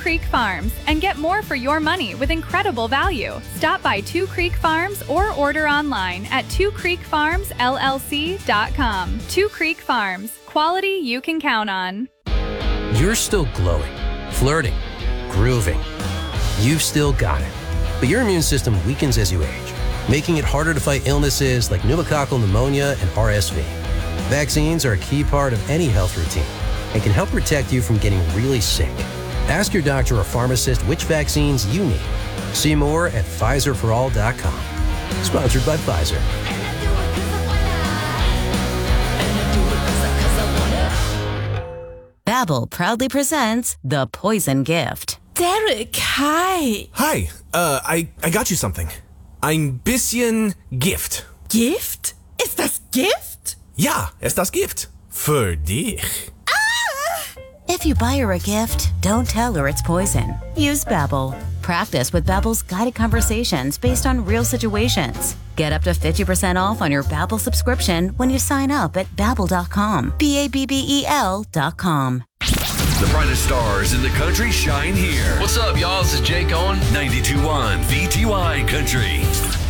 Creek Farms and get more for your money with incredible value. Stop by Two Creek Farms or order online at twocreekfarmsllc.com. Two Creek Farms, quality you can count on. You're still glowing, flirting, grooving. You've still got it. But your immune system weakens as you age, making it harder to fight illnesses like pneumococcal pneumonia and RSV. Vaccines are a key part of any health routine and can help protect you from getting really sick. Ask your doctor or pharmacist which vaccines you need. See more at PfizerForAll.com. Sponsored by Pfizer. Babbel proudly presents The Poison Gift. Derek, hi. Hi, I got you something. Ein bisschen Gift. Gift? Ist das Gift? Ja, ist das Gift. Für dich. If you buy her a gift, don't tell her it's poison. Use Babbel. Practice with Babbel's guided conversations based on real situations. Get up to 50% off on your Babbel subscription when you sign up at Babbel.com. Babbel.com. The brightest stars in the country shine here. What's up, y'all? This is Jake Owen. 92.1 VTY Country.